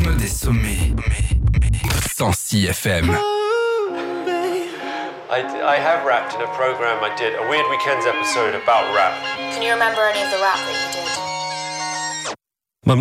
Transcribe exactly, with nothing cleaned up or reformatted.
rythme des sommets. cent six F M. I, I have rapped in a program I did, a Weird Weekends episode about rap. Can you remember any of the rap that you did?